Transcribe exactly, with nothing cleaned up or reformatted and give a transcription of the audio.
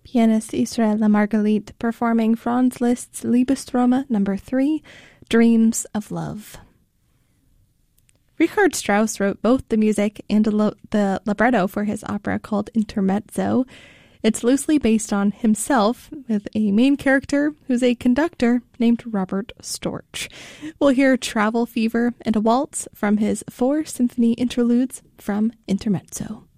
Pianist Israel Margalit performing Franz Liszt's Liebestraume number three, Dreams of Love. Richard Strauss wrote both the music and the libretto for his opera called Intermezzo. It's loosely based on himself, with a main character who's a conductor named Robert Storch. We'll hear Travel Fever and a waltz from his four symphony interludes from Intermezzo.